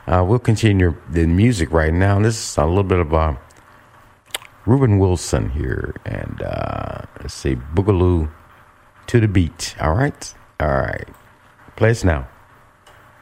We'll continue the music right now. This is a little bit of Reuben Wilson here. And let's see, Boogaloo to the beat. All right? All right. Play us now.